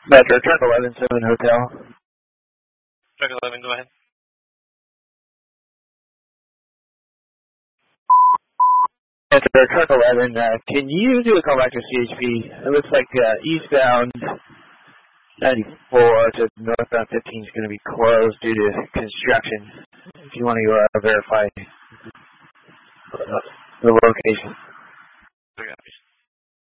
Metro, truck 11, 7 Hotel. Truck 11, go ahead. Metro, truck 11, can you do a call back to CHP? It looks like eastbound 94 to northbound 15 is going to be closed due to construction. If you want to verify the location.